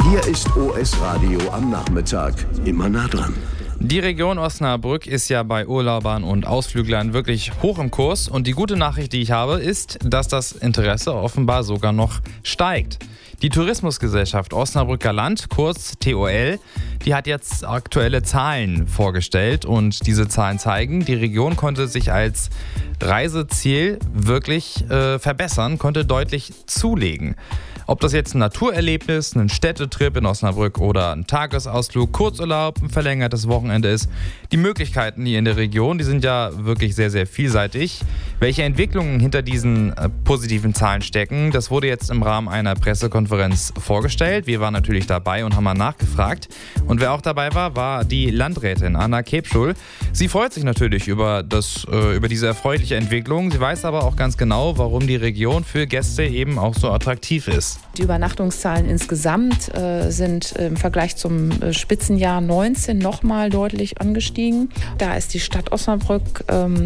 Hier ist OS Radio am Nachmittag. Immer nah dran. Die Region Osnabrück ist ja bei Urlaubern und Ausflüglern wirklich hoch im Kurs. Und die gute Nachricht, die ich habe, ist, dass das Interesse offenbar sogar noch steigt. Die Tourismusgesellschaft Osnabrücker Land, kurz TOL, die hat jetzt aktuelle Zahlen vorgestellt. Und diese Zahlen zeigen, die Region konnte sich als Reiseziel wirklich verbessern, konnte deutlich zulegen. Ob das jetzt ein Naturerlebnis, ein Städtetrip in Osnabrück oder ein Tagesausflug, Kurzurlaub, ein verlängertes Wochenende ist. Die Möglichkeiten hier in der Region, die sind ja wirklich sehr, sehr vielseitig. Welche Entwicklungen hinter diesen positiven Zahlen stecken, das wurde jetzt im Rahmen einer Pressekonferenz vorgestellt. Wir waren natürlich dabei und haben mal nachgefragt. Und wer auch dabei war, war die Landrätin Anna Kebschul. Sie freut sich natürlich über diese erfreuliche Entwicklung. Sie weiß aber auch ganz genau, warum die Region für Gäste eben auch so attraktiv ist. Die Übernachtungszahlen insgesamt sind im Vergleich zum Spitzenjahr 19 nochmal deutlich angestiegen. Da ist die Stadt Osnabrück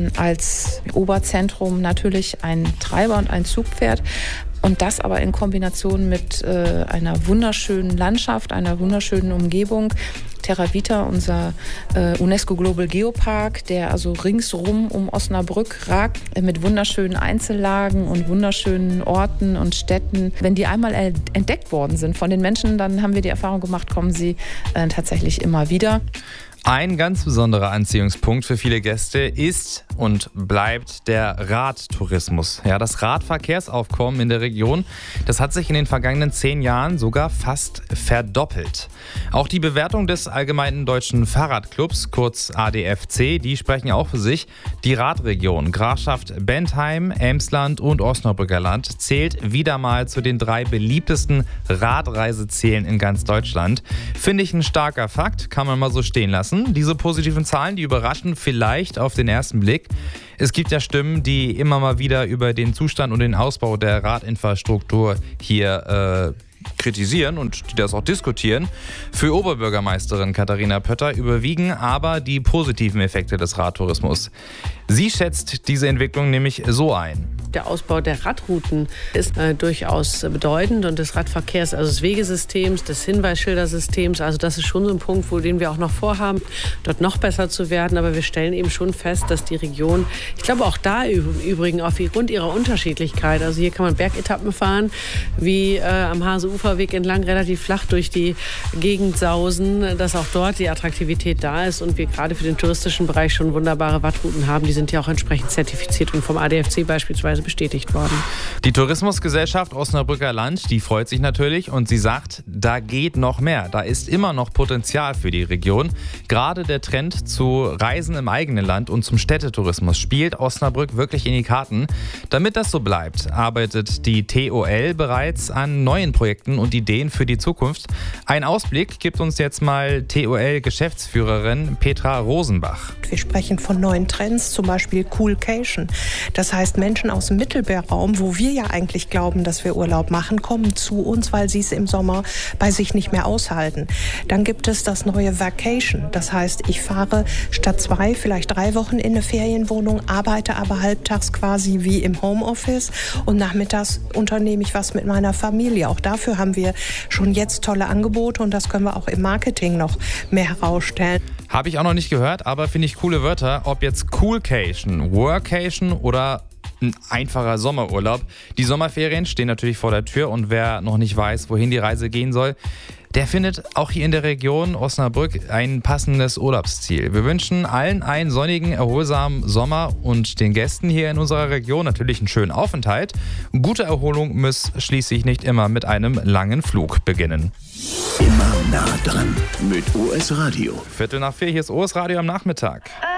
als Oberzentrum natürlich ein Treiber und ein Zugpferd. Und das aber in Kombination mit einer wunderschönen Landschaft, einer wunderschönen Umgebung. Terra Vita, unser UNESCO Global Geopark, der also ringsrum um Osnabrück ragt, mit wunderschönen Einzellagen und wunderschönen Orten und Städten. Wenn die einmal entdeckt worden sind von den Menschen, dann haben wir die Erfahrung gemacht, kommen sie tatsächlich immer wieder. Ein ganz besonderer Anziehungspunkt für viele Gäste ist und bleibt der Radtourismus. Ja, das Radverkehrsaufkommen in der Region, das hat sich in den vergangenen 10 Jahren sogar fast verdoppelt. Auch die Bewertung des Allgemeinen Deutschen Fahrradclubs, kurz ADFC, die sprechen auch für sich. Die Radregion Grafschaft Bentheim, Emsland und Osnabrücker Land zählt wieder mal zu den 3 beliebtesten Radreisezielen in ganz Deutschland. Finde ich ein starker Fakt, kann man mal so stehen lassen. Diese positiven Zahlen, die überraschen vielleicht auf den ersten Blick. Es gibt ja Stimmen, die immer mal wieder über den Zustand und den Ausbau der Radinfrastruktur hier kritisieren und die das auch diskutieren. Für Oberbürgermeisterin Katharina Pötter überwiegen aber die positiven Effekte des Radtourismus. Sie schätzt diese Entwicklung nämlich so ein. Der Ausbau der Radrouten ist durchaus bedeutend und des Radverkehrs, also des Wegesystems, des Hinweisschildersystems. Also das ist schon so ein Punkt, den wir auch noch vorhaben, dort noch besser zu werden. Aber wir stellen eben schon fest, dass die Region, ich glaube auch da im Übrigen aufgrund ihrer Unterschiedlichkeit, also hier kann man Bergetappen fahren, wie am Hase-Uferweg entlang relativ flach durch die Gegend sausen, dass auch dort die Attraktivität da ist und wir gerade für den touristischen Bereich schon wunderbare Radrouten haben. Die sind ja auch entsprechend zertifiziert und vom ADFC beispielsweise bestätigt worden. Die Tourismusgesellschaft Osnabrücker Land, die freut sich natürlich und sie sagt, da geht noch mehr. Da ist immer noch Potenzial für die Region. Gerade der Trend zu Reisen im eigenen Land und zum Städtetourismus spielt Osnabrück wirklich in die Karten. Damit das so bleibt, arbeitet die TOL bereits an neuen Projekten und Ideen für die Zukunft. Ein Ausblick gibt uns jetzt mal TOL-Geschäftsführerin Petra Rosenbach. Wir sprechen von neuen Trends, zum Beispiel Coolcation. Das heißt, Menschen aus dem Mittelmeerraum, wo wir ja eigentlich glauben, dass wir Urlaub machen, kommen zu uns, weil sie es im Sommer bei sich nicht mehr aushalten. Dann gibt es das neue Vacation. Das heißt, ich fahre statt 2, vielleicht 3 Wochen in eine Ferienwohnung, arbeite aber halbtags quasi wie im Homeoffice und nachmittags unternehme ich was mit meiner Familie. Auch dafür haben wir schon jetzt tolle Angebote und das können wir auch im Marketing noch mehr herausstellen. Habe ich auch noch nicht gehört, aber finde ich coole Wörter. Ob jetzt Coolcation, Workation oder ein einfacher Sommerurlaub. Die Sommerferien stehen natürlich vor der Tür und wer noch nicht weiß, wohin die Reise gehen soll, der findet auch hier in der Region Osnabrück ein passendes Urlaubsziel. Wir wünschen allen einen sonnigen, erholsamen Sommer und den Gästen hier in unserer Region natürlich einen schönen Aufenthalt. Gute Erholung muss schließlich nicht immer mit einem langen Flug beginnen. Immer nah dran mit OS Radio. 4:45, hier ist OS Radio am Nachmittag.